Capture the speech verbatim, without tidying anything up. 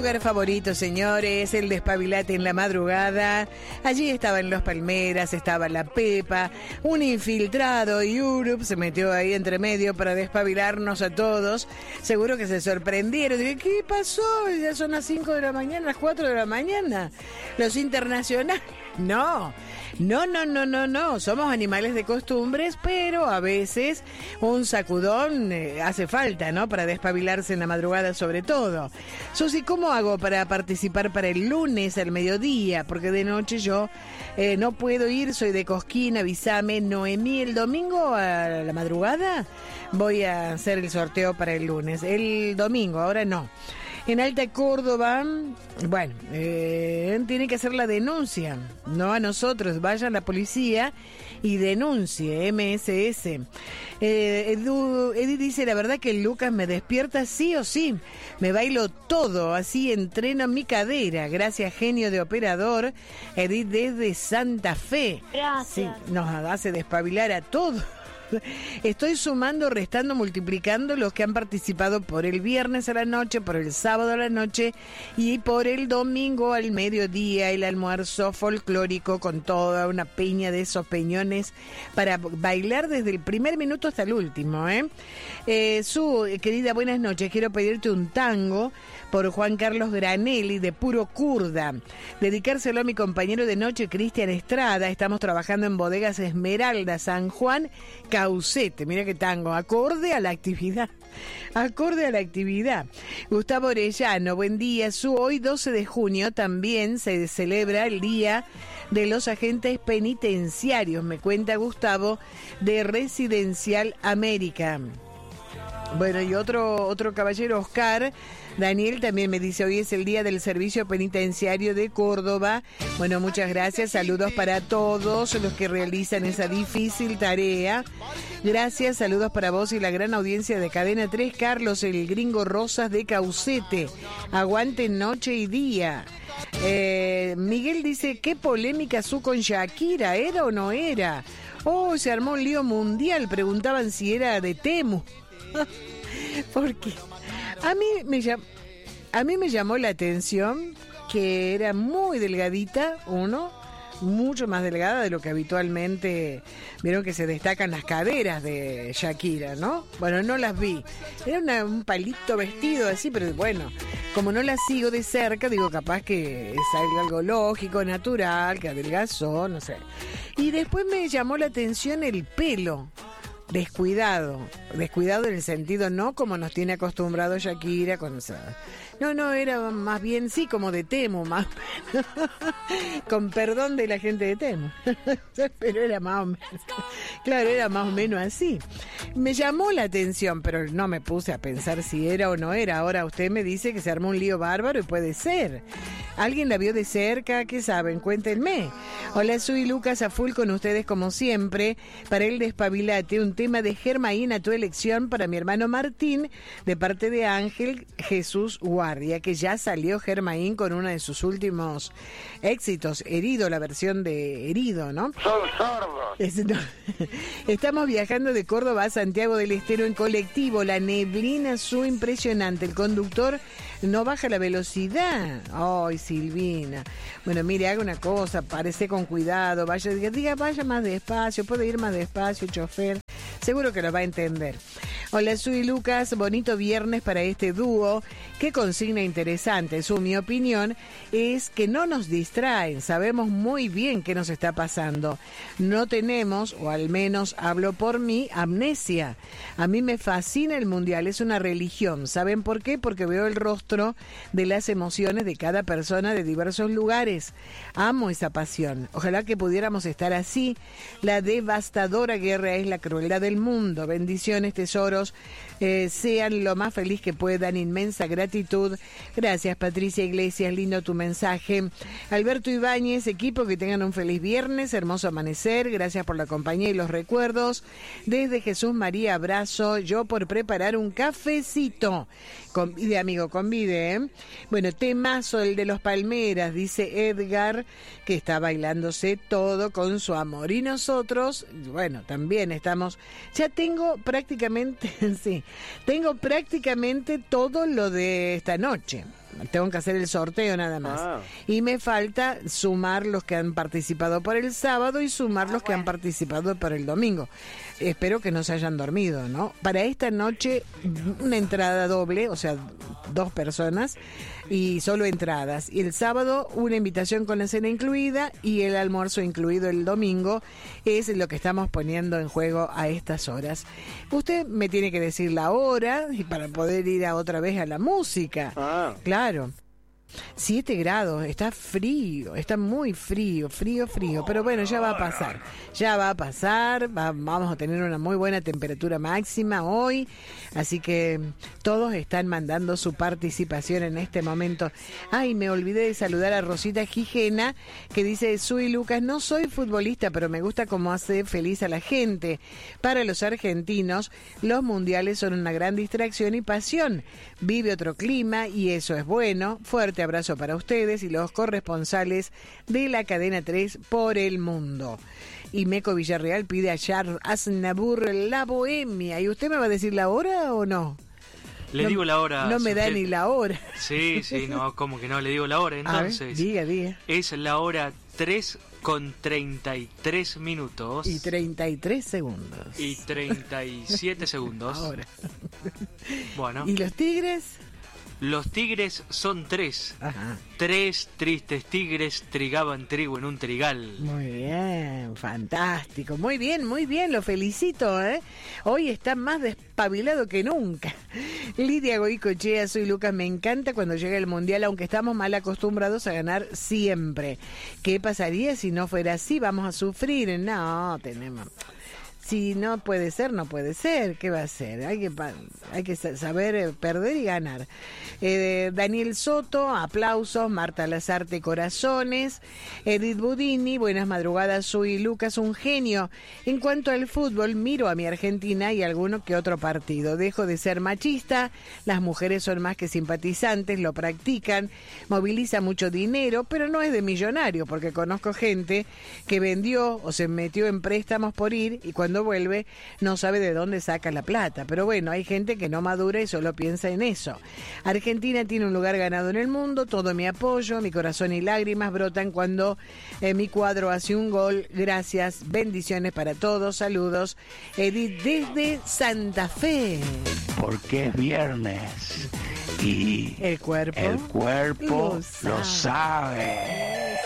lugar favorito, señores, el Despabilate en la madrugada. Allí estaban los Palmeras, estaba la Pepa, un infiltrado y Urup se metió ahí entre medio para despabilarnos a todos. Seguro que se sorprendieron. Dije, ¿qué pasó? Ya son las cinco de la mañana, las cuatro de la mañana. Los internacionales. No. No, no, no, no, no. Somos animales de costumbres, pero a veces un sacudón eh, hace falta, ¿no? Para despabilarse en la madrugada sobre todo. Susi, ¿cómo hago para participar para el lunes al mediodía? Porque de noche yo eh, no puedo ir, soy de Cosquín, avísame. Noemí, el domingo a la madrugada voy a hacer el sorteo para el lunes. El domingo, ahora no. En Alta Córdoba, bueno, eh, tiene que hacer la denuncia, no a nosotros, vaya a la policía y denuncie, M S S. Eh, Edu, Edith dice, la verdad que Lucas me despierta sí o sí, me bailo todo, así entreno mi cadera, gracias genio de operador, Edith desde Santa Fe. Gracias. Sí, nos hace despabilar a todos. Estoy sumando, restando, multiplicando los que han participado por el viernes a la noche, por el sábado a la noche y por el domingo al mediodía, el almuerzo folclórico con toda una peña de esos peñones para bailar desde el primer minuto hasta el último, ¿eh? Eh, Su, querida, buenas noches, quiero pedirte un tango por Juan Carlos Granelli de Puro Kurda, dedicárselo a mi compañero de noche Cristian Estrada. Estamos trabajando en Bodegas Esmeralda, San Juan, Caucete, mira qué tango, acorde a la actividad, acorde a la actividad. Gustavo Orellano, buen día, Su, hoy doce de junio también se celebra el Día de los Agentes Penitenciarios, me cuenta Gustavo, de Residencial América. Bueno, y otro, otro caballero, Oscar Daniel, también me dice, hoy es el día del Servicio Penitenciario de Córdoba. Bueno, muchas gracias, saludos para todos los que realizan esa difícil tarea. Gracias, saludos para vos y la gran audiencia de Cadena tres, Carlos, el gringo Rosas de Caucete. Aguanten noche y día. Eh, Miguel dice, qué polémica Su con Shakira, ¿era o no era? Oh, se armó un lío mundial, preguntaban si era de Temu. Porque a mí me llam- a mí me llamó la atención que era muy delgadita, uno, mucho más delgada de lo que habitualmente vieron que se destacan las caderas de Shakira, ¿no? Bueno, no las vi. Era una, un palito vestido así, pero bueno, como no la sigo de cerca, digo, capaz que es algo, algo lógico, natural, que adelgazó, no sé. Y después me llamó la atención el pelo. Descuidado, descuidado en el sentido no como nos tiene acostumbrado Shakira con esa... No, no, era más bien sí como de Temu, más con perdón de la gente de Temu, pero era más o menos, claro, era más o menos así. Me llamó la atención, pero no me puse a pensar si era o no era. Ahora usted me dice que se armó un lío bárbaro y puede ser. ¿Alguien la vio de cerca? ¿Qué saben? Cuéntenme. Hola, soy Lucas, a full con ustedes como siempre. Para el Despabilate, un tema de Germain a tu elección para mi hermano Martín, de parte de Ángel Jesús Guardia, que ya salió Germain con uno de sus últimos éxitos, Herido, la versión de Herido, ¿no? Son sordos. Es, no. Estamos viajando de Córdoba a Santiago del Estero en colectivo. La neblina su impresionante. El conductor no baja la velocidad. Ay, Silvina. Bueno, mire, haga una cosa, parece con cuidado, vaya, diga, diga, vaya más despacio, puede ir más despacio, chofer. Seguro que lo va a entender. Hola, soy Lucas, bonito viernes para este dúo. Qué consigna interesante. Su mi opinión es que no nos distraen, sabemos muy bien qué nos está pasando. No tenemos, o al menos hablo por mí, amnesia. A mí me fascina el mundial, es una religión. ¿Saben por qué? Porque veo el rostro de las emociones de cada persona de diversos lugares. Amo esa pasión. Ojalá que pudiéramos estar así. La devastadora guerra es la crueldad del mundo. Bendiciones, tesoros. Eh, sean lo más feliz que puedan. Inmensa gratitud. Gracias, Patricia Iglesias. Lindo tu mensaje. Alberto Ibáñez, equipo, que tengan un feliz viernes. Hermoso amanecer. Gracias por la compañía y los recuerdos. Desde Jesús María, abrazo. Yo por preparar un cafecito. Convide, amigo, convide, ¿eh? Bueno, temazo el de los Palmeras, dice Edgar, que está bailándose todo con su amor. Y nosotros, bueno, también estamos... Ya tengo prácticamente Sí, tengo prácticamente todo lo de esta noche. Tengo que hacer el sorteo nada más. Ah. Y me falta sumar los que han participado por el sábado y sumar los que han participado por el domingo. Espero que no se hayan dormido, ¿no? Para esta noche, una entrada doble, o sea, dos personas y solo entradas. Y el sábado, una invitación con la cena incluida y el almuerzo incluido el domingo. Es lo que estamos poniendo en juego a estas horas. Usted me tiene que decir la hora y para poder ir a otra vez a la música. Ah. Claro. siete grados, está frío, está muy frío, frío, frío, pero bueno, ya va a pasar, ya va a pasar, va, vamos a tener una muy buena temperatura máxima hoy, así que todos están mandando su participación en este momento. Ay, me olvidé de saludar a Rosita Gijena, que dice, soy Lucas, no soy futbolista, pero me gusta cómo hace feliz a la gente. Para los argentinos, los mundiales son una gran distracción y pasión, vive otro clima y eso es bueno. Fuerte abrazo para ustedes y los corresponsales de la cadena tres por el mundo. Y Meco Villarreal pide a Charles Aznavour La Bohemia. ¿Y usted me va a decir la hora o no? Le no, digo la hora. No me da ni la hora. Sí, sí, no, ¿cómo que no? Le digo la hora, entonces. A ver, diga, diga. Es la hora tres con treinta y tres minutos. Y treinta y tres segundos. Y treinta y siete segundos. Ahora. Bueno. ¿Y los Tigres? Los tigres son tres. Ajá. Tres tristes tigres trigaban trigo en un trigal. Muy bien, fantástico. Muy bien, muy bien, lo felicito, ¿eh? Hoy está más despabilado que nunca. Lidia Goicochea, soy Lucas, me encanta cuando llega el Mundial, aunque estamos mal acostumbrados a ganar siempre. ¿Qué pasaría si no fuera así? Vamos a sufrir. No, tenemos... Si no puede ser, no puede ser. ¿Qué va a ser? Hay que, hay que saber perder y ganar. Eh, Daniel Soto, aplausos. Marta Lazarte, corazones. Edith Budini, buenas madrugadas. Soy Lucas, un genio. En cuanto al fútbol, miro a mi Argentina y alguno que otro partido. Dejo de ser machista. Las mujeres son más que simpatizantes, lo practican. Moviliza mucho dinero, pero no es de millonario, porque conozco gente que vendió o se metió en préstamos por ir y cuando Cuando vuelve no sabe de dónde saca la plata, pero bueno, hay gente que no madura y solo piensa en eso. Argentina tiene un lugar ganado en el mundo, todo mi apoyo, mi corazón y lágrimas brotan cuando eh, mi cuadro hace un gol. Gracias, bendiciones para todos, saludos. Edith desde Santa Fe. Porque es viernes y el cuerpo, el cuerpo lo sabe. Lo sabe.